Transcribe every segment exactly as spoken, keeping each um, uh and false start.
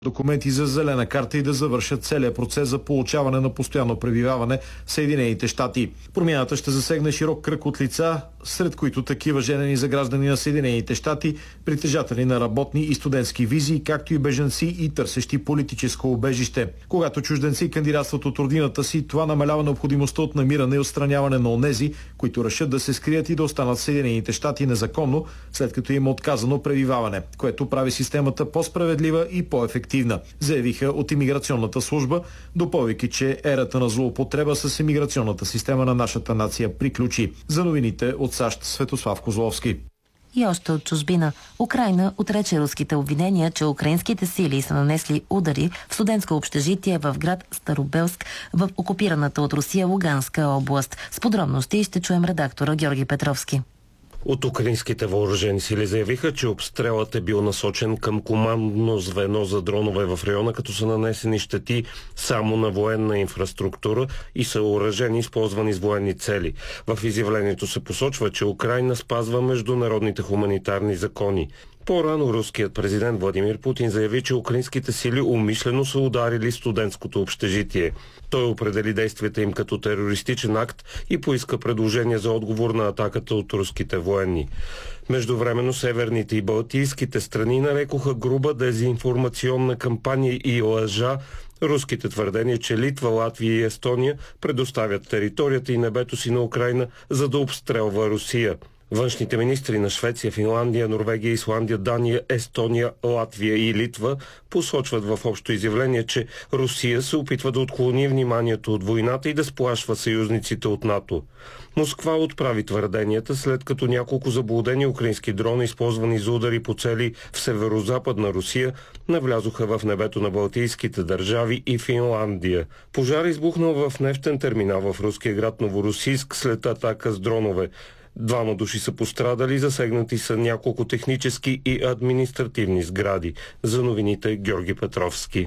документи за зелена карта и да завършат целият процес за получаване на постоянно пребиваване в Съединените щати. Промяната ще засегне широк кръг от лица, сред които такива женени за граждани на Съединените щати, притежатели на работни и студентски визи, както и бежанци и търсещи политическо убежище. Когато чужденци кандидатстват от родината си, това намалява необходимостта от намиране и отстраняване на онези, които решат да се скрият и да останат в Съединените щати незаконно, след като им е отказано пребиваване, което прави системата по-справедлива и по-ефективна. Заявиха от имиграционната служба, допълвайки, че ерата на злоупотреба с имиграционната система на нашата нация приключи. За новините от САЩ, Светослав Козловски. И още от чужбина. Украйна отрече руските обвинения, че украинските сили са нанесли удари в студентско общежитие в град Старобелск в окупираната от Русия Луганска област. С подробности ще чуем редактора Георги Петровски. От украинските въоръжени сили заявиха, че обстрелът е бил насочен към командно звено за дронове в района, като са нанесени щети само на военна инфраструктура и съоръжени, използвани с военни цели. В изявлението се посочва, че Украйна спазва международните хуманитарни закони. По-рано руският президент Владимир Путин заяви, че украинските сили умишлено са ударили студентското общежитие. Той определи действията им като терористичен акт и поиска предложение за отговор на атаката от руските военни. Междувременно северните и балтийските страни нарекоха груба дезинформационна кампания и лъжа руските твърдения, че Литва, Латвия и Естония предоставят територията и небето си на Украйна, за да обстрелва Русия. Външните министри на Швеция, Финландия, Норвегия, Исландия, Дания, Естония, Латвия и Литва посочват в общо изявление, че Русия се опитва да отклони вниманието от войната и да сплашва съюзниците от НАТО. Москва отправи твърденията, след като няколко заблудени украински дрони, използвани за удари по цели в северо-западна Русия, навлязоха в небето на балтийските държави и Финландия. Пожар избухнал в нефтен терминал в руския град Новоросийск след атака с дронове. Двама души са пострадали, засегнати са няколко технически и административни сгради. За новините Георги Петровски.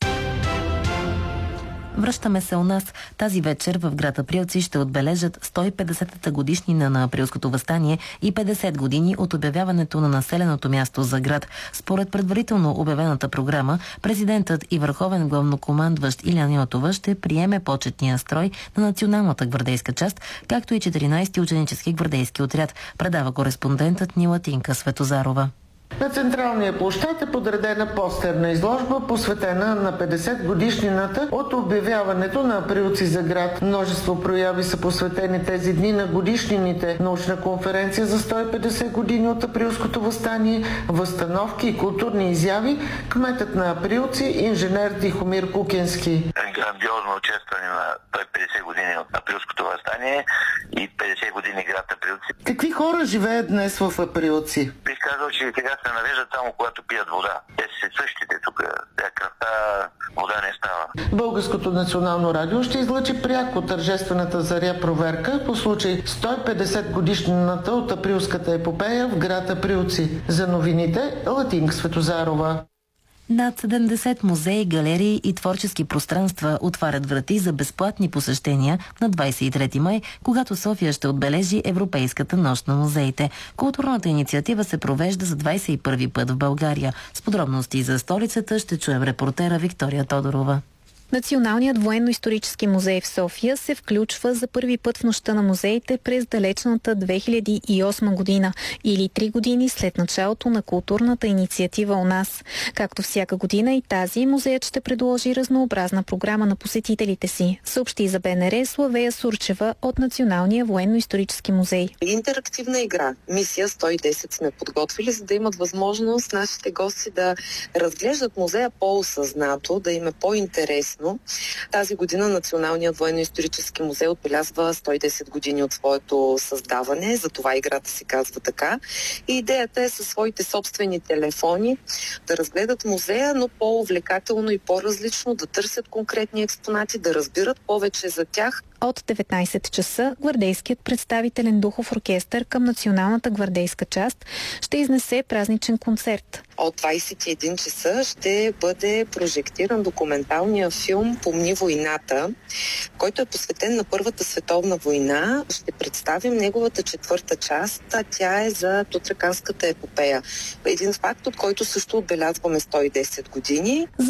Връщаме се у нас. Тази вечер в град Априлци ще отбележат сто и петдесетата годишнина на Априлското въстание и петдесет години от обявяването на населеното място за град. Според предварително обявената програма, президентът и върховен главнокомандващ Илиян Йотова ще приеме почетния строй на националната гвардейска част, както и четиринайсети ученически гвардейски отряд, предава кореспондентът ни Латинка Светозарова. На централния площад е подредена постерна изложба, посветена на петдесет годишнината от обявяването на Априлци за град. Множество прояви са посветени тези дни на годишнините. Научна конференция за сто и петдесет години от Априлското въстание, възстановки и културни изяви, кметът на Априлци, инженер Тихомир Кукенски. Грандиозно честване на сто и петдесет години от Априлското въстание и петдесет години град Априлци. Какви хора живеят днес в Априлци? Бих казал, че сега се нареждат само когато пият вода. Те са същите тук. Тя кръвта вода не става. Българското национално радио ще излъчи пряко тържествената заря проверка по случай сто и петдесет годишнината от Априлската епопея в град Априлци. За новините Латинка Светозарова. Над седемдесет музеи, галерии и творчески пространства отварят врати за безплатни посещения на двайсет и трети май, когато София ще отбележи Европейската нощ на музеите. Културната инициатива се провежда за двайсет и първи път в България. С подробности за столицата ще чуем репортера Виктория Тодорова. Националният военно-исторически музей в София се включва за първи път в нощта на музеите през далечната две хиляди и осма година, или три години след началото на културната инициатива у нас. Както всяка година и тази, музеят ще предложи разнообразна програма на посетителите си, съобщи за БНР Славея Сурчева от Националния военно-исторически музей. Интерактивна игра. Мисия сто и десет сме подготвили, за да имат възможност нашите гости да разглеждат музея по-осъзнато, да им е по-интересно. Тази година Националният военно-исторически музей отбелязва сто и десет години от своето създаване, затова играта се казва така. И идеята е със своите собствени телефони да разгледат музея, но по-увлекателно и по-различно, да търсят конкретни експонати, да разбират повече за тях, От деветнайсет часа гвардейският представителен духов оркестър към Националната гвардейска част ще изнесе празничен концерт. От двайсет и един часа ще бъде прожектиран документалния филм "Помни войната", който е посветен на Първата световна война. Ще представим неговата четвърта част, а тя е за Тутраканската епопея. Един факт, от който също отбелязваме сто и десет години.